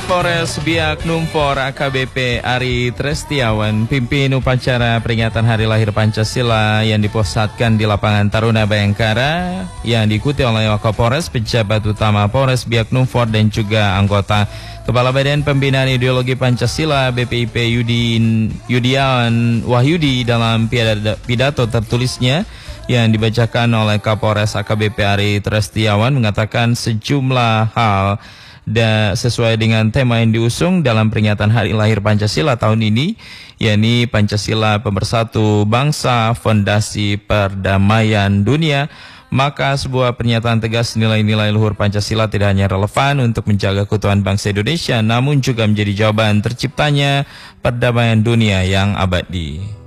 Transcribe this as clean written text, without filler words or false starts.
Kapolres Biak Numfor AKBP Ari Trestiawan pimpin upacara peringatan Hari Lahir Pancasila yang dipusatkan di lapangan Taruna Bayangkara yang diikuti oleh Wakapolres, pejabat utama Polres Biak Numfor dan juga anggota Kepala Badan Pembinaan Ideologi Pancasila BPIP Yudian Wahyudi dalam pidato tertulisnya yang dibacakan oleh Kapolres AKBP Ari Trestiawan mengatakan sejumlah hal sesuai dengan tema yang diusung dalam peringatan Hari Lahir Pancasila tahun ini, yakni Pancasila Pemersatu Bangsa, Fondasi Perdamaian Dunia. Maka sebuah pernyataan tegas nilai-nilai luhur Pancasila tidak hanya relevan untuk menjaga keutuhan bangsa Indonesia, namun juga menjadi jawaban terciptanya perdamaian dunia yang abadi.